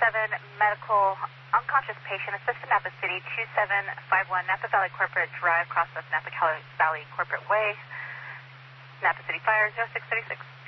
medical unconscious patient, assisted Napa City, 2751 Napa Valley Corporate Drive, Crosswest Napa Valley Corporate Way, Napa City Fire, 0636.